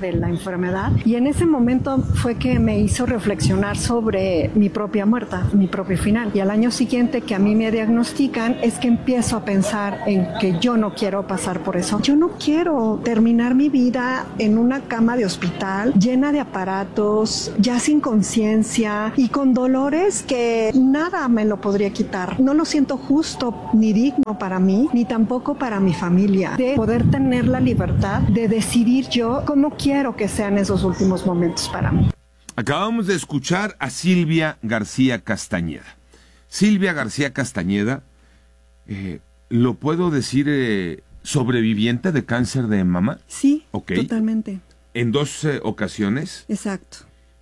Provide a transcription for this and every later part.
de la enfermedad, y en ese momento fue que me hizo reflexionar sobre mi propia muerte, mi propio final. Y al año siguiente que a mí me diagnostican es que empiezo a pensar en que yo no quiero pasar por eso. Yo no quiero terminar mi vida en una cama de hospital llena de aparatos, ya sin conciencia y con dolores que nada me lo podría quitar. No lo siento justo ni digno para mí, ni tampoco para mi familia, de poder tener la libertad de decidir yo cómo quiero que sean esos últimos momentos para mí. Acabamos de escuchar a Silvia García Castañeda. Silvia García Castañeda, ¿lo puedo decir sobreviviente de cáncer de mama? Sí, okay. Totalmente. En 2 ocasiones. Exacto.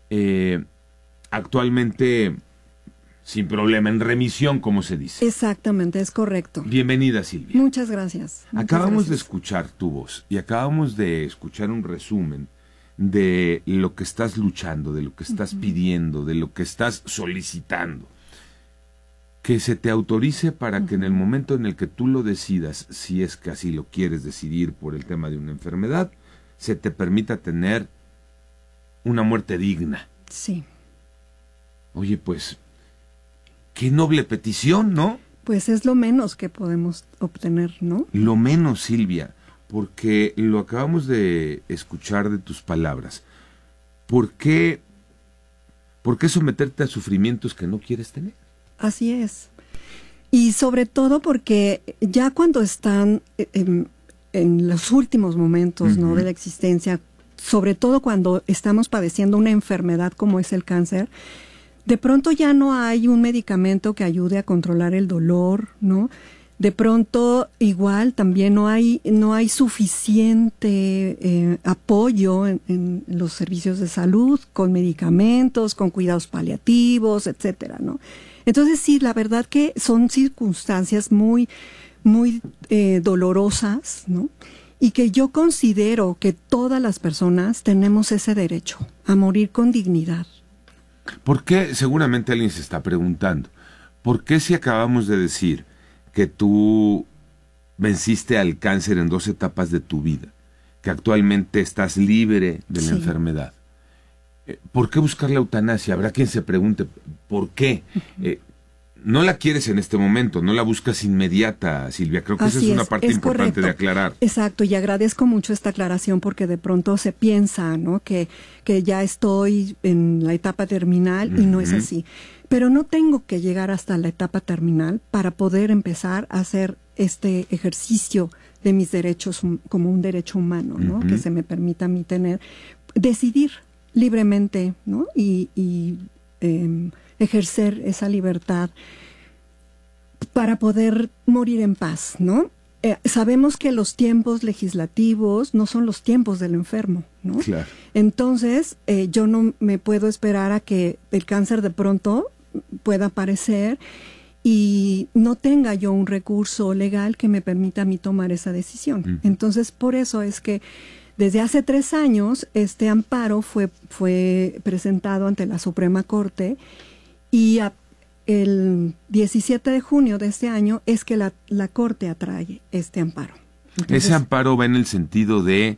Actualmente sin problema, en remisión, como se dice. Exactamente, es correcto. Bienvenida, Silvia. Muchas gracias. Acabamos de escuchar tu voz y acabamos de escuchar un resumen de lo que estás luchando, de lo que estás pidiendo, de lo que estás solicitando. Que se te autorice para que en el momento en el que tú lo decidas, si es que así lo quieres decidir por el tema de una enfermedad, se te permita tener una muerte digna. Sí. Oye, pues, qué noble petición, ¿no? Pues es lo menos que podemos obtener, ¿no? Lo menos, Silvia, porque lo acabamos de escuchar de tus palabras. ¿Por qué someterte a sufrimientos que no quieres tener? Así es. Y sobre todo porque ya cuando están en los últimos momentos, ¿no?, de la existencia, sobre todo cuando estamos padeciendo una enfermedad como es el cáncer, de pronto ya no hay un medicamento que ayude a controlar el dolor, ¿no? De pronto igual también no hay suficiente apoyo en los servicios de salud, con medicamentos, con cuidados paliativos, etcétera, ¿no? Entonces sí, la verdad que son circunstancias muy dolorosas, ¿no? Y que yo considero que todas las personas tenemos ese derecho a morir con dignidad. ¿Por qué? Seguramente alguien se está preguntando, ¿por qué si acabamos de decir que tú venciste al cáncer en 2 etapas de tu vida, que actualmente estás libre de la enfermedad? ¿Por qué buscar la eutanasia? Habrá quien se pregunte, ¿por qué? No la quieres en este momento, no la buscas inmediata, Silvia. Creo que esa es una parte importante de aclarar. Exacto, y agradezco mucho esta aclaración porque de pronto se piensa, ¿no?, que ya estoy en la etapa terminal y no es así. Pero no tengo que llegar hasta la etapa terminal para poder empezar a hacer este ejercicio de mis derechos como un derecho humano, ¿no? Que se me permita a mí decidir libremente, ¿no? Y ejercer esa libertad para poder morir en paz, ¿no? Sabemos que los tiempos legislativos no son los tiempos del enfermo, ¿no? Claro. Entonces, yo no me puedo esperar a que el cáncer de pronto pueda aparecer y no tenga yo un recurso legal que me permita a mí tomar esa decisión. Entonces, por eso es que desde hace 3 años este amparo fue presentado ante la Suprema Corte y el 17 de junio de este año es que la Corte atrae este amparo. Entonces, ese amparo va en el sentido de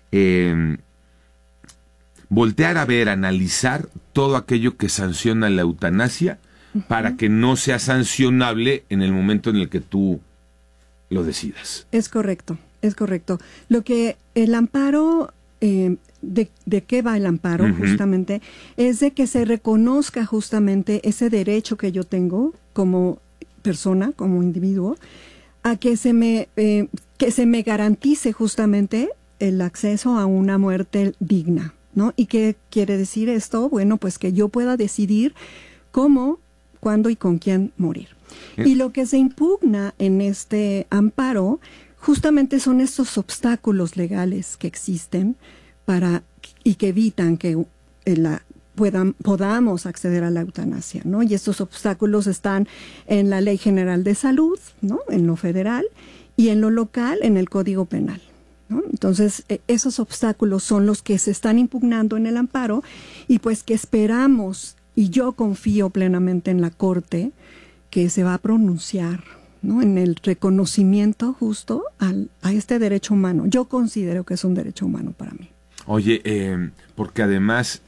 voltear a ver, analizar todo aquello que sanciona la eutanasia para que no sea sancionable en el momento en el que tú lo decidas. Es correcto, es correcto. Lo que el amparo... ¿De qué va el amparo? Justamente es de que se reconozca justamente ese derecho que yo tengo como persona, como individuo, a que se me garantice justamente el acceso a una muerte digna, ¿no? ¿Y qué quiere decir esto? Bueno, pues que yo pueda decidir cómo, cuándo y con quién morir. Y lo que se impugna en este amparo justamente son estos obstáculos legales que existen y que evitan que podamos acceder a la eutanasia, ¿no? Y estos obstáculos están en la Ley General de Salud, ¿no?, en lo federal, y en lo local, en el Código Penal, ¿no? Entonces, esos obstáculos son los que se están impugnando en el amparo y pues que esperamos, y yo confío plenamente en la Corte, que se va a pronunciar, ¿no?, en el reconocimiento justo a este derecho humano. Yo considero que es un derecho humano para mí. Oye, porque además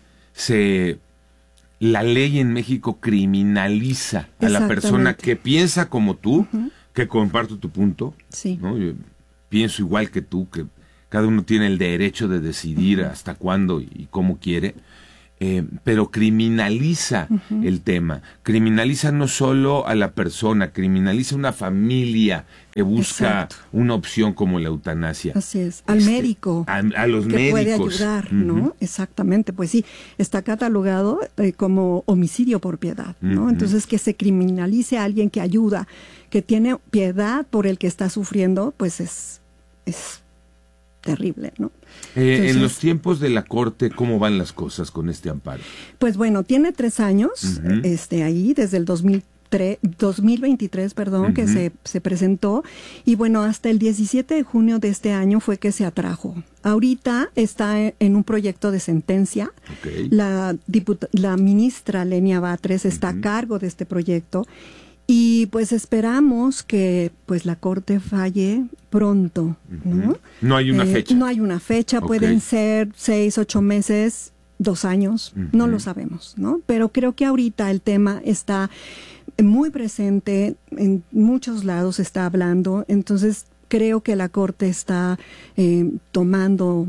la ley en México criminaliza a la persona que piensa como tú, que comparto tu punto, sí. ¿no? Yo pienso igual que tú, que cada uno tiene el derecho de decidir hasta cuándo y cómo quiere, pero criminaliza el tema, criminaliza no solo a la persona, criminaliza una familia que busca una opción como la eutanasia. Así es, al médico, a los que médicos. Puede ayudar, ¿no? Exactamente, pues sí, está catalogado como homicidio por piedad, ¿no? Entonces, que se criminalice a alguien que ayuda, que tiene piedad por el que está sufriendo, pues es terrible, ¿no? Entonces, en los tiempos de la Corte, ¿cómo van las cosas con este amparo? Pues bueno, tiene 3 años, ahí, desde el 2023, que se presentó, y bueno, hasta el 17 de junio de este año fue que se atrajo. Ahorita está en un proyecto de sentencia. Okay. La ministra Lenia Batres está a cargo de este proyecto. Y pues esperamos que pues la Corte falle pronto, ¿no? No hay una fecha. No hay una fecha, pueden ser 6, 8 meses, 2 años, no lo sabemos, ¿no? Pero creo que ahorita el tema está muy presente, en muchos lados se está hablando, entonces creo que la Corte está tomando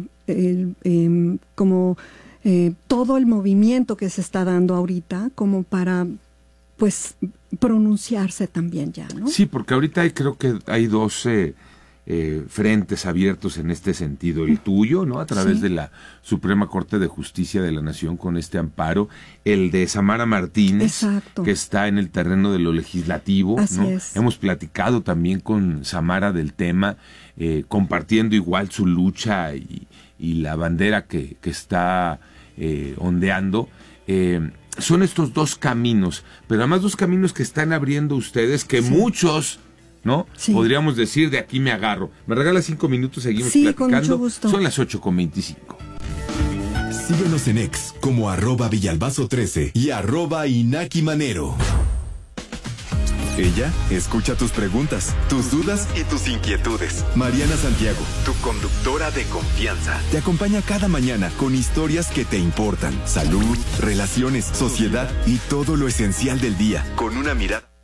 todo el movimiento que se está dando ahorita como para pues pronunciarse también ya, ¿no? Sí, porque ahorita creo que hay 2 frentes abiertos en este sentido. El tuyo, ¿no? A través de la Suprema Corte de Justicia de la Nación con este amparo. El de Samara Martínez, que está en el terreno de lo legislativo. Así ¿no? es. Hemos platicado también con Samara del tema, compartiendo igual su lucha y la bandera que está ondeando. Son estos 2 caminos, pero además 2 caminos que están abriendo ustedes, que muchos, ¿no? Sí. Podríamos decir, de aquí me agarro. ¿Me regalas 5 minutos? Seguimos platicando. Con mucho gusto. Son las 8:25. Síguenos en X como @Villalbazo13 y @InakiManero. Ella escucha tus preguntas, tus dudas y tus inquietudes. Mariana Santiago, tu conductora de confianza, te acompaña cada mañana con historias que te importan. Salud, relaciones, sociedad y todo lo esencial del día, con una mirada